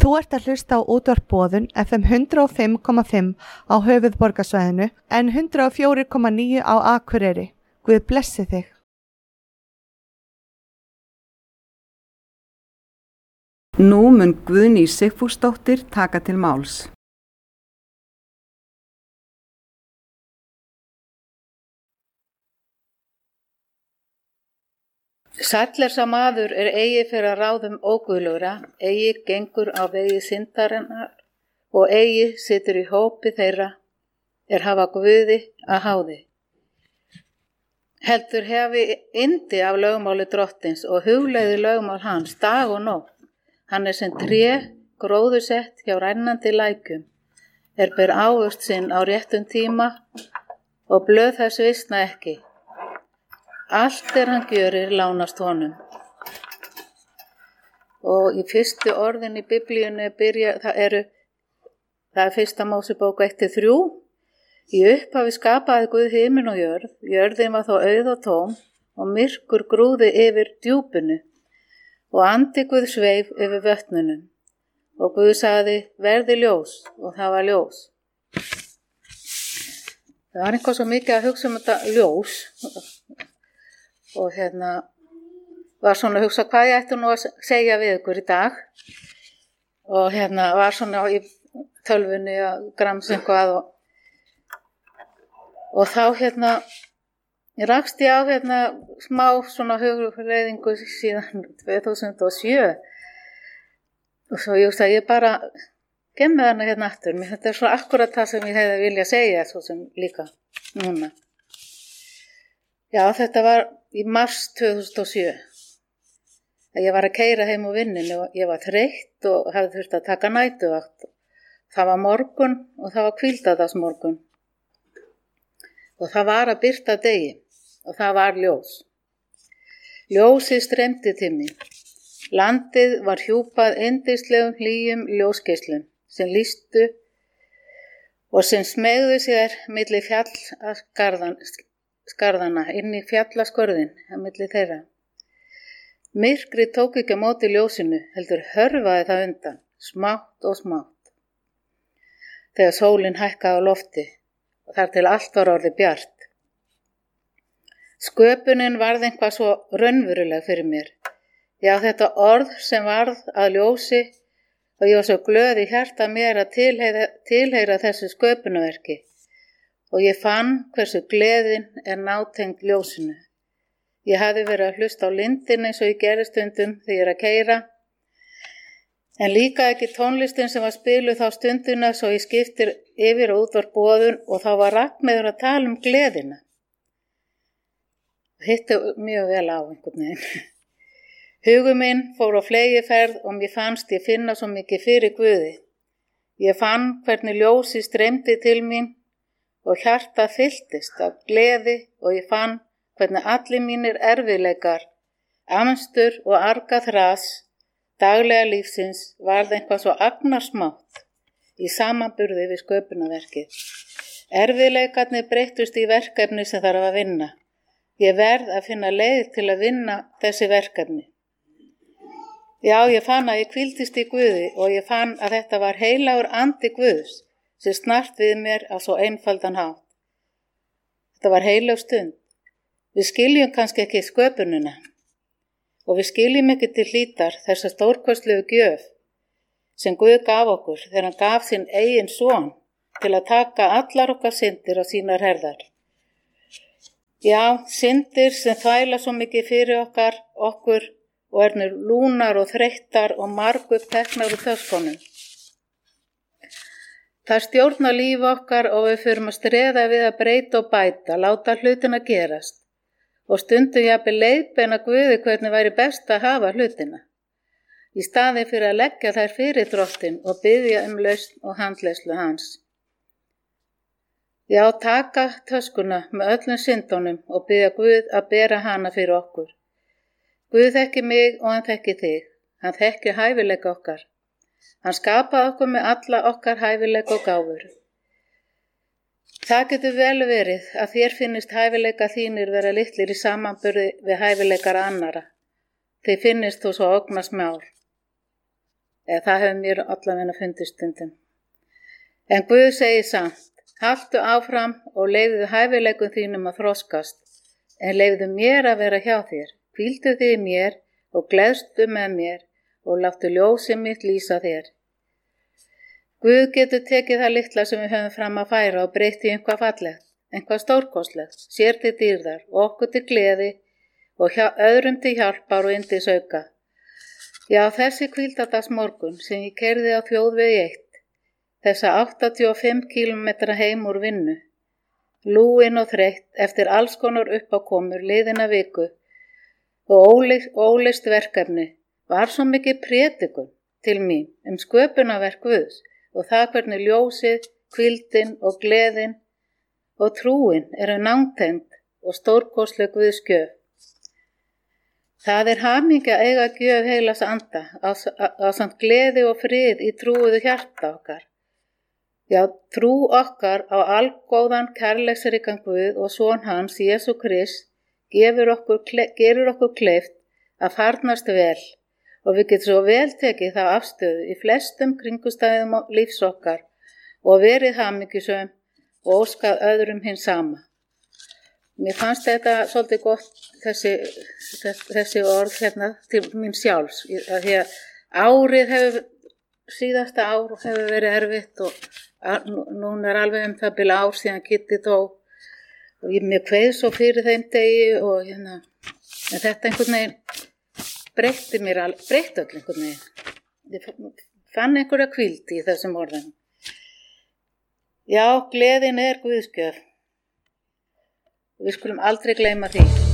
Þú ert að hlusta á útvarp Boðun FM 105,5 á höfuðborgarsvæðinu en 104,9 á Akureyri. Guð blessi þig. Nú mun Guðný Sigfúsdóttir taka til máls. Sæll sá maður eigi fyrir ráðum óguðlugra, eigi gengur á vegi syndarinnar og eigi situr í hópi þeirra hafa Guði að háði. Heldur hefi yndi af lögmáli drottins og hugleiði lögmál hans dag og nótt. Hann sem tré gróðursett hjá rennandi lækjum, ber ávöxt sinn á réttum tíma og blöð þess visna ekki. Allt hann gjörir lánast honum. Og í fyrstu orðin í Biblíunni það fyrsta Mósebók 1-3. Í upphafi skapaði Guð himinn og jörð, jörðin var þó auð og tóm og myrkur grúfði yfir djúpinu og andi Guð sveif yfir vötnunum. Og Guð sagði, verði ljós, og það var ljós. Það var eitthvað svo mikið að hugsa þetta ljós. Og var svona að hugsa hvað ég ætti nú að segja við ykkur í dag og var svona í tölvunni að gramsa eitthvað og þá rakst ég á smá svona hugleiðingu síðan 2007 og svo ég hugsa ég bara gem með hana aftur, þetta svo akkurat það sem ég hefði viljað segja svo sem líka núna. Já, þetta var í mars 2007. Ég var að keyra heim úr vinnunni og ég var þreytt og hafði þurft að taka nætuvakt. Það var morgun og það var hvíldadagsmorgun. Og það var að birta degi og það var ljós. Ljósið streymdi til mín. Landið var hjúpað yndislegum hlýjum ljósgeislum sem lýstu og sem smegðu sér milli skarðana inn í fjallaskörðin á milli þeirra. Myrkri tók ekki á móti ljósinu, heldur hörfaði það undan, smátt og smátt. Þegar sólin hækkaði á lofti og þar til allt var orðið bjart. Sköpunin varð eitthvað svo raunveruleg fyrir mér. Já, þetta orð sem varð að ljósi og ég var svo glöð í hjarta mér að tilheyra þessu sköpunarverki. Og ég fann hversu gleðin nátengd ljósinu. Ég hafði verið að hlusta á lindin eins og ég gerði stundum þegar ég að keyra. En líka ekki tónlistin sem var spiluð þá stundina svo ég skiptir yfir á útvarp Boðun og þá var Ragnheiður að tala gleðina. Hitti mjög vel á einhvern veginn. Hugur minn fór á fleygiferð og mér fannst ég finna svo mikið fyrir Guði. Ég fann hvernig ljósi streymdi til mín og hjarta fylltist af gleði og ég fann hvernig allir mínir erfiðleikar, amstur og arga þras daglega lífsins varð eitthvað svo agnarsmátt í samanburði við sköpunarverkið. Erfiðleikarnir breyttust í verkefni sem þarf að vinna. Ég verð að finna leið til að vinna þessi verkefni. Já, ég fann að ég hvíldist í Guði og ég fann að þetta var heilagur andi Guðs sem snart við mér á svo einfaldan hátt. Þetta var heilög stund. Við skiljum kannski ekki sköpunina og við skiljum ekki til hlítar þessa stórkostlegu gjöf sem Guð gaf okkur þegar hann gaf sinn eigin son til að taka allar okkar syndir á sínar herðar. Já, syndir sem þvæla svo mikið fyrir okkur og nú lúnar og þreyttar og marguppteknar úr töskunum. Það stjórnar líf okkar og við förum að streða við að breyta og bæta, láta hlutina gerast og stundum jafnvel leiðbeina Guði hvernig væri best að hafa hlutina. Í staðinn fyrir að leggja þær fyrir Drottinn og biðja lausn og handleiðslu hans. Já, taka töskuna með öllum syndunum og biðja Guð að bera hana fyrir okkur. Guð þekki mig og hann þekki þig. Hann þekki hæfileika okkar. Hann skapaði okkur með alla okkar hæfileika og gáfur. Það getur vel verið að þér finnist hæfileika þínir vera litlir í samanburði við hæfileikar annara. Þið finnist þú svo ógnasmár. eða það hefur mér allavega fundist stundum. En Guð segir samt, haltu áfram og leyfðu hæfileikum þínum að þroskast, en leyfðu mér að vera hjá þér. Hvíldu þig í mér og gleðstu með mér og láttu ljósið mitt lýsa þér. Guð getur tekið það litla sem við höfum fram að færa og breytt í einhvað fallegt, einhvað stórkostlegt, sér til dýrðar og okkur til gleði og öðrum til hjálpar og yndisauka. Já, þessi hvíldardagsmorgun sem ég keyrði á þjóðvegi 1, þessa 85 kilometra heim úr vinnu, lúin og þreytt eftir alls konar uppákomur liðina viku og óleyst verkefni, var svo mikið prédikun til mín sköpunarverk Guðs og það hvernig ljósið, hvíldin og gleðin og trúin eru nángtengd og stórkostleg Guðs gjöf. Það hamingja að eiga gjöf heilags anda ásamt gleði og frið í trúuðu hjarta okkar. Já, trú okkar á algóðan kærleiksríkan Guð og son hans, Jesú Krist, gerir okkur kleift að farnast vel og við getum svo vel tekið þá afstöðu í flestum kringumstæðum lífs okkar og verið hamingjusöm og óskað öðrum hins sama. Mér fannst þetta svolítið gott, þessi orð hérna til mín sjálfs, því að síðasta ár hefur verið erfitt og núna alveg það bil ár síðan Kitty dó og mér kveið svo fyrir þeim degi og en þetta einhvern veginn breytti öll einhvern veginn. Ég fann einhverja hvíld í þessum orðum. Já, gleðin Guðs gjöf. Við skulum aldrei gleyma því.